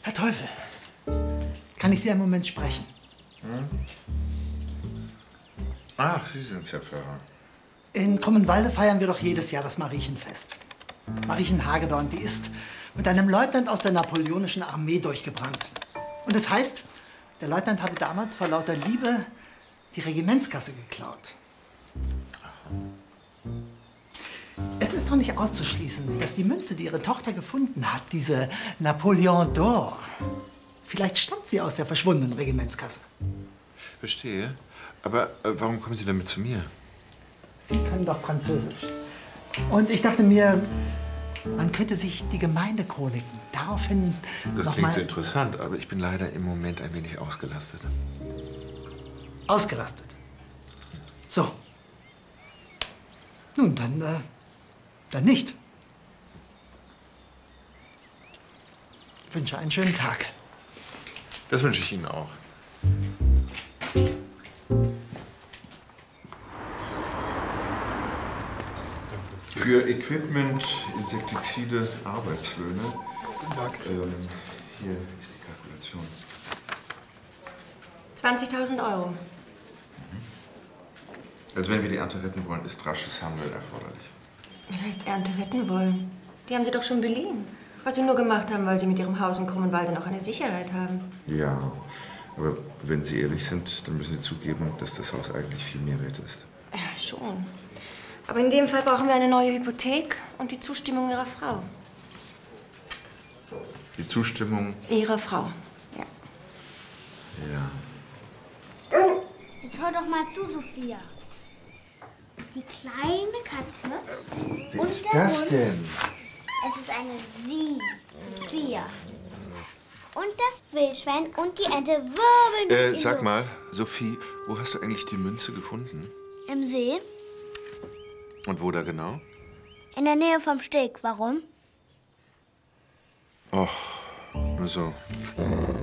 Herr Teufel, kann ich Sie einen Moment sprechen? Hm? Ach, Sie sind's, Herr Pfarrer. In Krummenwalde feiern wir doch jedes Jahr das Mariechenfest. Mariechen Hagedorn, die ist mit einem Leutnant aus der napoleonischen Armee durchgebrannt. Und es heißt, der Leutnant habe damals vor lauter Liebe die Regimentskasse geklaut. Es ist doch nicht auszuschließen, dass die Münze, die Ihre Tochter gefunden hat, diese Napoleon d'Or, vielleicht stammt sie aus der verschwundenen Regimentskasse. Verstehe. Aber warum kommen Sie damit zu mir? Sie können doch Französisch. Und ich dachte mir, man könnte sich die Gemeindechroniken daraufhin Das noch klingt mal... so interessant, aber ich bin leider im Moment ein wenig ausgelastet. Ausgelastet. So. Nun, dann nicht. Ich wünsche einen schönen Tag. Das wünsche ich Ihnen auch. Für Equipment, Insektizide, Arbeitslöhne. Guten Tag. Hier ist die Kalkulation. 20.000 €. Also wenn wir die Ernte retten wollen, ist rasches Handeln erforderlich. Was heißt Ernte retten wollen? Die haben Sie doch schon beliehen. Was Sie nur gemacht haben, weil Sie mit Ihrem Haus in Krummenwalde noch eine Sicherheit haben. Ja, aber wenn Sie ehrlich sind, dann müssen Sie zugeben, dass das Haus eigentlich viel mehr wert ist. Ja, schon. Aber in dem Fall brauchen wir eine neue Hypothek und die Zustimmung Ihrer Frau. Die Zustimmung? Ihrer Frau, ja. Ja. Jetzt hör doch mal zu, Sophia. Die kleine Katze Wie und ist der das Hund. denn? Es ist eine Sophia. Und das Wildschwein und die Ente wirbeln durch die Sag Luft. mal, Sophie, wo hast du eigentlich die Münze gefunden? Im See, Und wo da genau? in der Nähe vom Steg. Warum? Och, nur so.